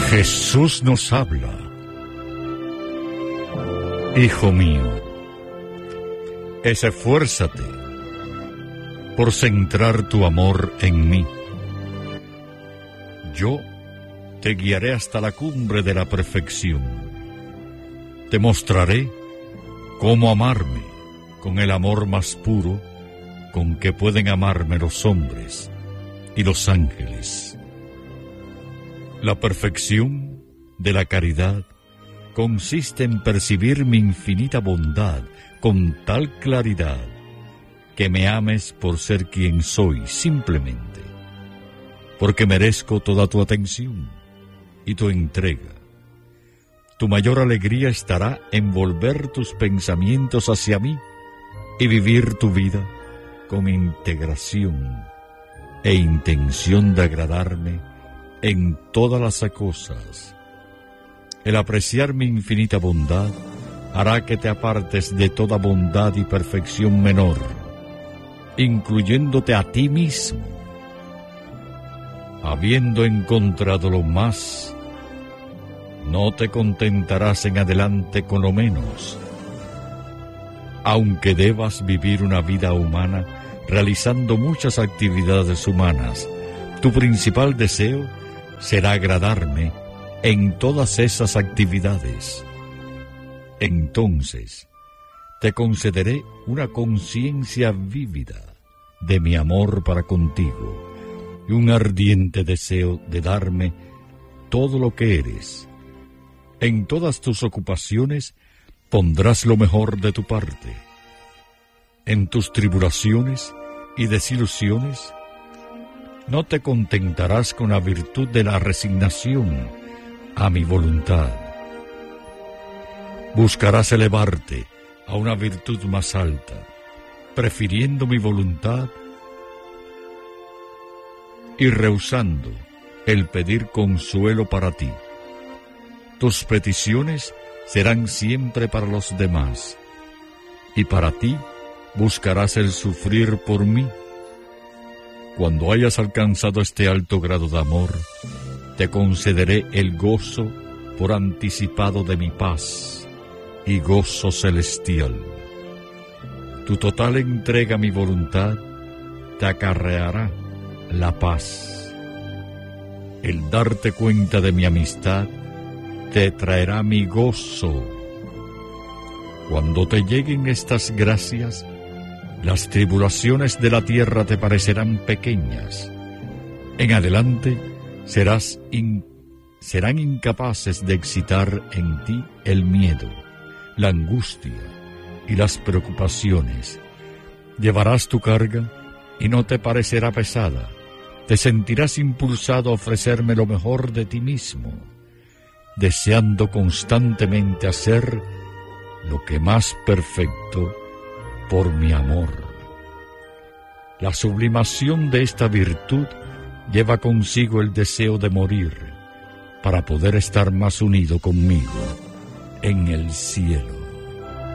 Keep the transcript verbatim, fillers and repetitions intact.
Jesús nos habla. Hijo mío, esfuérzate por centrar tu amor en mí. Yo te guiaré hasta la cumbre de la perfección. Te mostraré cómo amarme con el amor más puro con que pueden amarme los hombres y los ángeles. La perfección de la caridad consiste en percibir mi infinita bondad con tal claridad que me ames por ser quien soy simplemente, porque merezco toda tu atención y tu entrega. Tu mayor alegría estará en volver tus pensamientos hacia mí y vivir tu vida con integración e intención de agradarme en todas las cosas. El apreciar mi infinita bondad hará que te apartes de toda bondad y perfección menor, incluyéndote a ti mismo. Habiendo encontrado lo más, no te contentarás en adelante con lo menos. Aunque debas vivir una vida humana realizando muchas actividades humanas, tu principal deseo será agradarme en todas esas actividades. Entonces, te concederé una conciencia vívida de mi amor para contigo y un ardiente deseo de darme todo lo que eres. En todas tus ocupaciones pondrás lo mejor de tu parte. En tus tribulaciones y desilusiones no te contentarás con la virtud de la resignación a mi voluntad. Buscarás elevarte a una virtud más alta, prefiriendo mi voluntad y rehusando el pedir consuelo para ti. Tus peticiones serán siempre para los demás, y para ti buscarás el sufrir por mí. Cuando hayas alcanzado este alto grado de amor, te concederé el gozo por anticipado de mi paz y gozo celestial. Tu total entrega a mi voluntad te acarreará la paz. El darte cuenta de mi amistad te traerá mi gozo. Cuando te lleguen estas gracias, las tribulaciones de la tierra te parecerán pequeñas. En adelante serás in, serán incapaces de excitar en ti el miedo, la angustia y las preocupaciones. Llevarás tu carga y no te parecerá pesada. Te sentirás impulsado a ofrecerme lo mejor de ti mismo, deseando constantemente hacer lo que más perfecto por mi amor. La sublimación de esta virtud lleva consigo el deseo de morir para poder estar más unido conmigo en el cielo.